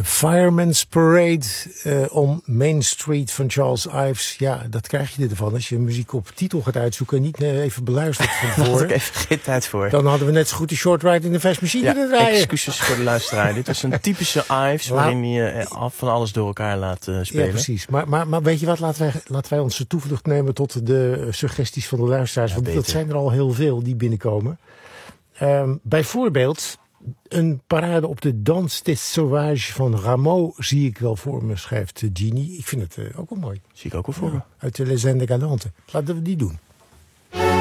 The Fireman's Parade on Main Street van Charles Ives. Ja, dat krijg je ervan als je muziek op titel gaat uitzoeken en niet even beluistert van Daar had tevoren. ik even geen tijd voor. Dan hadden we net zo goed de Short Ride in the Fast Machine te draaien. Excuses voor de luisteraar. Dit was een typische Ives waarin hij van alles door elkaar laat spelen. Ja, precies. Maar weet je wat, laten wij onze toevlucht nemen tot de suggesties van de luisteraars. Want dat zijn er al heel veel die binnenkomen. Bijvoorbeeld een parade op de Danse des Sauvages van Rameau zie ik wel voor me, schrijft Genie. Ik vind het ook wel mooi. Zie ik ook wel voor me. Uit de Les Indes Galantes. Laten we die doen.